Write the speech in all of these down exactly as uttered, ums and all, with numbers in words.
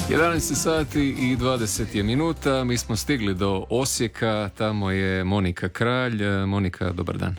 jedanaest sati i dvadeset je minuta, mi smo stigli do Osijeka, tamo je Monika Kralj. Monika, dobar dan.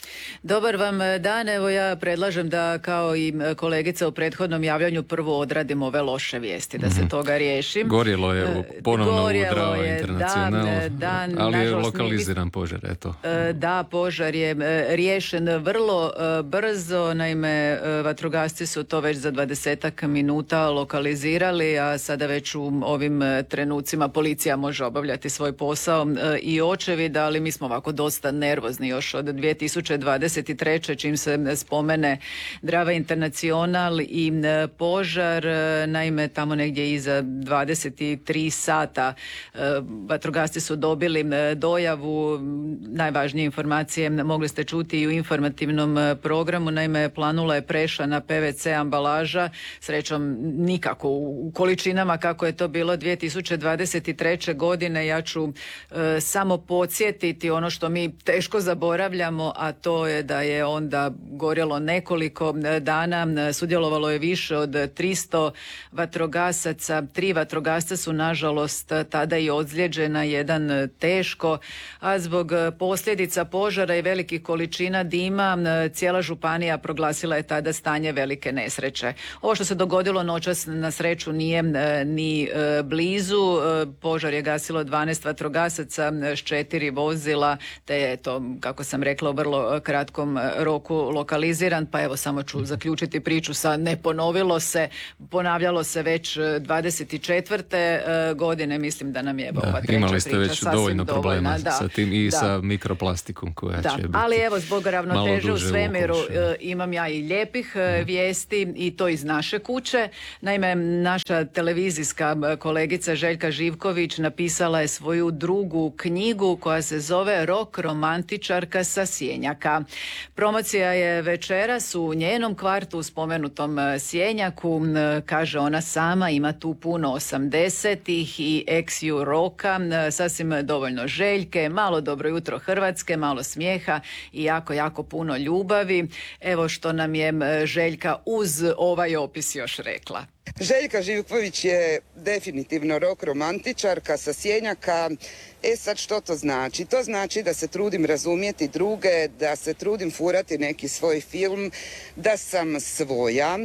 Dobar vam dan, evo ja predlažem da kao i kolegica u prethodnom javljanju prvo odradim ove loše vijesti, da se mm-hmm. toga riješim. Gorjelo je ponovno Gorjelo u Drava je, Internacional, dan, dan, ali je nažalost, lokaliziran požar, eto. Da, požar je riješen vrlo brzo, naime vatrogasci su to već za dvadesetak minuta lokalizirali, a sada već u ovim trenucima policija može obavljati svoj posao i očevid, ali mi smo ovako dosta nervozni još od dvije tisuće dvadeset treće čim se spomene Drava Internacional i požar, naime tamo negdje iza dvadeset tri sata vatrogasci su dobili dojavu. Najvažnije informacije mogli ste čuti i u informativnom programu, naime planula je prešana P V C ambalaža, srećom nikako u količinama kako je to bilo dvije tisuće dvadeset treće godine. Ja ću e, samo podsjetiti ono što mi teško zaboravljamo, a to je da je onda gorjelo nekoliko dana, sudjelovalo je više od tristo vatrogasaca, tri vatrogasca su nažalost tada i ozlijeđena, jedan teško, a zbog posljedica požara i velikih količina dima cijela županija proglasila je tada stanje velike nesreće. Ovo što se dogodilo noćas na sreću nije ni blizu, požar je gasilo dvanaest vatrogasaca s četiri vozila, te je to, kako sam rekla, u vrlo kratkom roku lokaliziran, pa evo samo ću zaključiti priču sa ne ponovilo se, ponavljalo se već dvadeset četvrte godine, mislim da nam je evo ova treća imali ste priča već dovoljno problema dovoljna, sa tim i da. sa mikroplastikom koja da. će biti Ali evo zbog ravnoteže u svemiru u imam ja i lijepih mm. vijesti i to iz naše kuće. Naime, naša televizijska kolegica Željka Živković napisala je svoju drugu knjigu koja se zove Rok romantičarka sa Sjenjaka. Promocija je večeras u njenom kvartu u spomenutom Sjenjaku. Kaže ona sama, ima tu puno osamdesetih i ex-ju roka, sasvim dovoljno Željke, malo dobro jutro Hrvatske, malo smijeha i jako, jako puno ljubavi. Evo što nam je Željka uz ovaj opis još rekla. Željka Živković je definitivno rok romantičarka sa Sjenjaka. E sad što to znači? To znači da se trudim razumjeti druge, da se trudim furati neki svoj film, da sam svoja,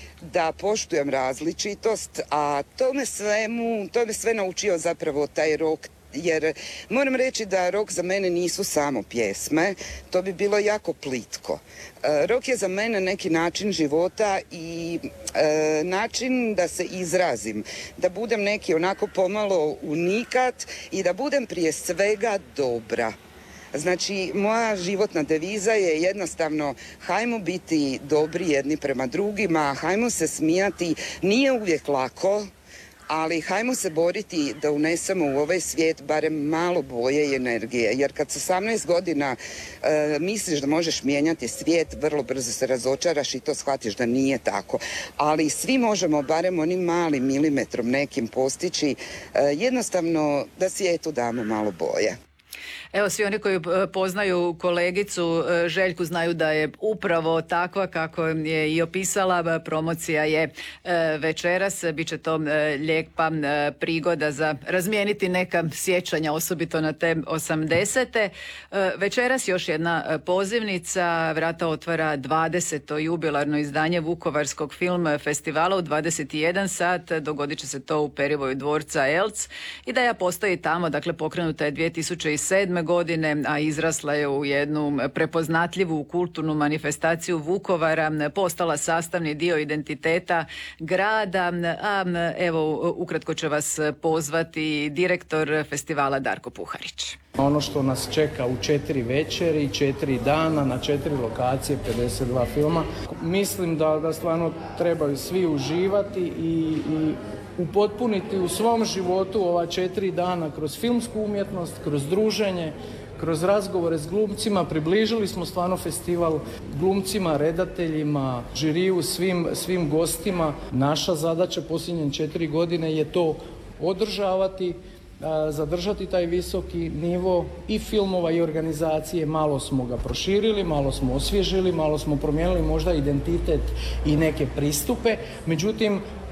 da poštujem različitost, a to me svemu, to me sve naučio zapravo taj rok. Jer moram reći da rok za mene nisu samo pjesme, to bi bilo jako plitko. E, rok je za mene neki način života i e, način da se izrazim, da budem neki onako pomalo unikat i da budem prije svega dobra. Znači, moja životna deviza je jednostavno hajmo biti dobri jedni prema drugima, hajmo se smijati, nije uvijek lako, ali hajmo se boriti da unesemo u ovaj svijet barem malo boje i energije. Jer kad s osamnaest godina e, misliš da možeš mijenjati svijet, vrlo brzo se razočaraš i to shvatiš da nije tako. Ali svi možemo barem onim malim milimetrom nekim postići, e, jednostavno da svijetu damo malo boje. Evo, svi oni koji poznaju kolegicu Željku znaju da je upravo takva kako je i opisala. Promocija je večeras, bit će to lijepa prigoda za razmijeniti neka sjećanja, osobito na te osamdesete. Večeras još jedna pozivnica, vrata otvara dvadeseto jubilarno izdanje Vukovarskog film festivala u dvadeset jedan sat, dogodit će se to u perivoju dvorca Elc. Ideja postoji tamo, dakle pokrenuta je dvije tisuće sedme godine, a izrasla je u jednu prepoznatljivu kulturnu manifestaciju Vukovara, postala sastavni dio identiteta grada, a evo ukratko će vas pozvati direktor festivala Darko Puharić. Ono što nas čeka u četiri večeri, četiri dana, na četiri lokacije, pedeset dva filma. Mislim da, da stvarno trebaju svi uživati i, i upotpuniti u svom životu ova četiri dana kroz filmsku umjetnost, kroz druženje, kroz razgovore s glumcima. Približili smo stvarno festival glumcima, redateljima, žiriju, svim, svim gostima. Naša zadaća posljednje četiri godine je to održavati, zadržati taj visoki nivo i filmova i organizacije. Malo smo ga proširili, malo smo osvježili, malo smo promijenili možda identitet i neke pristupe. Međutim,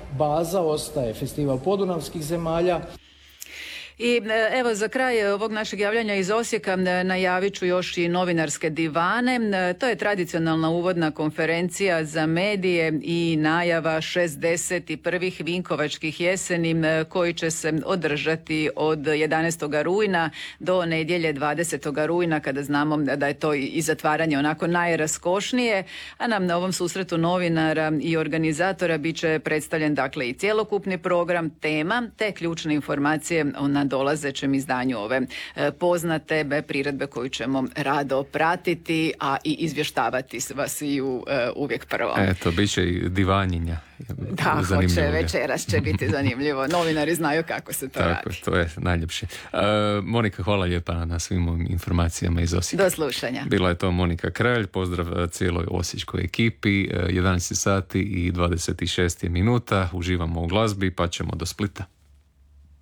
baza ostaje Festival podunavskih zemalja. I evo za kraj ovog našeg javljanja iz Osijeka najavit ću još i novinarske divane. To je tradicionalna uvodna konferencija za medije i najava šezdeset prvih Vinkovačkih jeseni koji će se održati od jedanaestog rujna do nedjelje dvadesetog rujna, kada znamo da je to i zatvaranje onako najraskošnije, a nam na ovom susretu novinara i organizatora bit će predstavljen dakle i cjelokupni program, tema te ključne informacije o nadolazećem izdanju ove poznate priredbe koju ćemo rado pratiti, a i izvještavati vas i u, uvijek prvo. Eto, bit će i divanjenja. Da, hoće, večeras će biti zanimljivo. Novinari znaju kako se to Tako, radi. to je najljepše. Uh, Monika, hvala lijepa na svim ovim informacijama iz Osijeka. Do slušanja. Bila je to Monika Kralj, pozdrav cijeloj osječkoj ekipi, jedanaest sati i dvadeset šest minuta, uživamo u glazbi pa ćemo do Splita.